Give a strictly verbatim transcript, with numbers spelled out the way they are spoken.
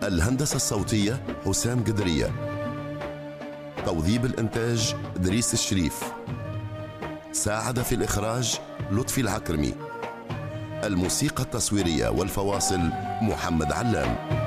الهندسة الصوتية حسام قدرية. توظيب الإنتاج إدريس الشريف. ساعد في الإخراج لطفي العكرمي. الموسيقى التصويرية والفواصل محمد علام.